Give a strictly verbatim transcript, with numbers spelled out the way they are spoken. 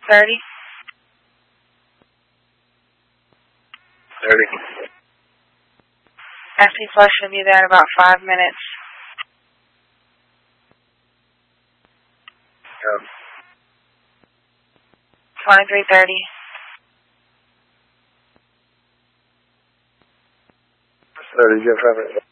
thirty. thirty. S P Plus should be there in about five minutes. Um, twenty-three thirty. thirty, Jeff Robert.